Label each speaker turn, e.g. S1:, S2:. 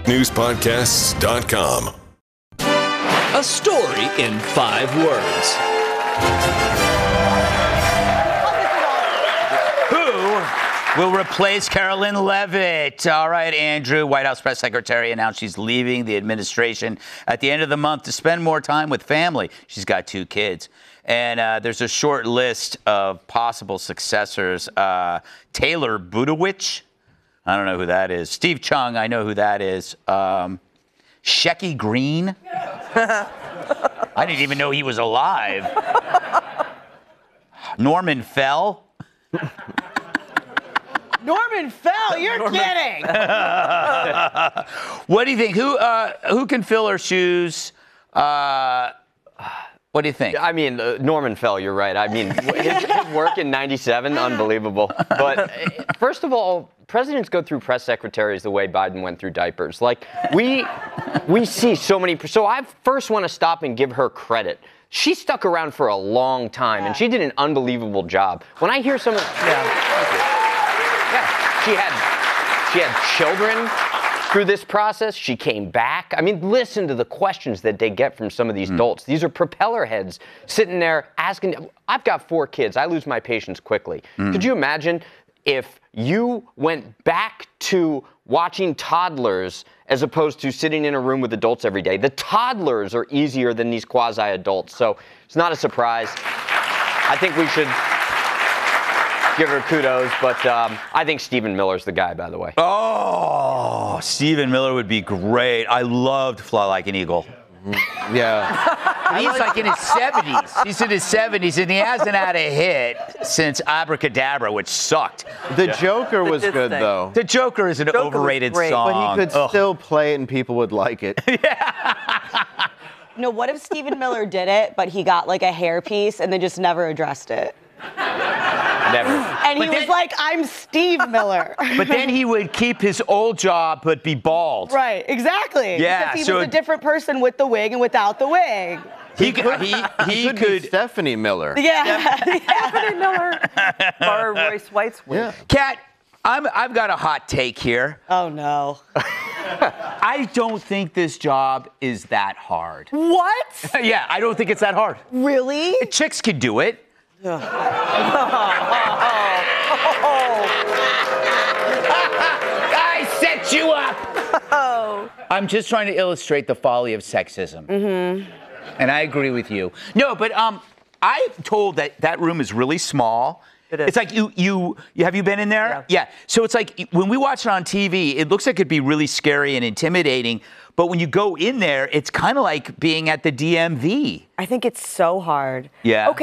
S1: SportsNewsPodcasts.com.
S2: A story in 5 words.
S3: Who will replace Carolyn Levitt? All right, Andrew, White House press secretary announced she's leaving the administration at the end of the month to spend more time with family. She's got 2 kids. And there's a short list of possible successors. Taylor Budowich, I don't know who that is. Steve Chung, I know who that is. Shecky Green. I didn't even know he was alive. Norman Fell.
S4: Norman Fell, you're kidding.
S3: What do you think? Who can fill her shoes? What do you think?
S5: I mean, Norman Fell, you're right. I mean, his work in '97, unbelievable. But first of all, presidents go through press secretaries the way Biden went through diapers. Like, we see so many. So I first want to stop and give her credit. She stuck around for a long time, and she did an unbelievable job. When I hear some of, she had children through this process. She came back. I mean, listen to the questions that they get from some of these adults. These are propeller heads sitting there asking. I've got 4 kids. I lose my patience quickly. Could you imagine if you went back to watching toddlers as opposed to sitting in a room with adults every day? The toddlers are easier than these quasi-adults. So it's not a surprise. I think we should give her kudos, but I think Stephen Miller's the guy, by the way.
S3: Oh, Stephen Miller would be great. I loved Fly Like an Eagle.
S6: Yeah.
S3: He's like in his 70s. He's in his 70s, and he hasn't had a hit since Abracadabra, which sucked.
S6: The Joker was good, though.
S3: The Joker is an overrated song.
S6: But he could still play it and people would like it.
S4: No, what if Stephen Miller did it, but he got like a hairpiece and then just never addressed it?
S5: Never.
S4: And he was like, I'm Steve Miller.
S3: But then he would keep his old job but be bald.
S4: Right, exactly.
S3: Yeah,
S4: because he was a different person with the wig and without the wig.
S3: He
S6: could be Stephanie Miller.
S4: Yeah.
S7: Stephanie Miller. Or Royce White's wig.
S6: Yeah.
S3: Kat, I've got a hot take here.
S4: Oh, no.
S3: I don't think this job is that hard.
S4: What?
S3: Yeah, I don't think it's that hard.
S4: Really?
S3: Chicks can do it. I set you up. I'm just trying to illustrate the folly of sexism. And I agree with you. No, but I'm told that room is really small.
S7: It is.
S3: It's like you have you been in there? Yeah. So it's like when we watch it on TV, it looks like it'd be really scary and intimidating. But when you go in there, it's kind of like being at the DMV.
S4: I think it's so hard.
S3: Yeah.
S4: Okay.